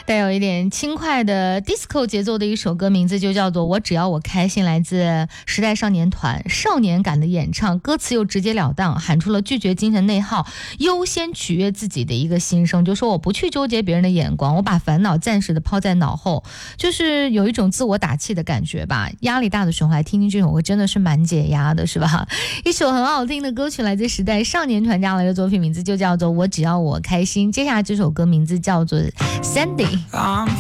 带有一点轻快的 disco 节奏的一首歌，名字就叫做《我只要我开心》，来自时代少年团，少年感的演唱，歌词又直截了当，喊出了拒绝精神内耗，优先取悦自己的一个心声，就说我不去纠结别人的眼光，我把烦恼暂时的抛在脑后，就是有一种自我打气的感觉吧。压力大的时候来听听这首歌，真的是蛮解压的，是吧？一首很好听的歌曲，来自时代少年团家来的作品，名字就叫做《我只要我开心》。接下来这首歌名字叫做 Sandy。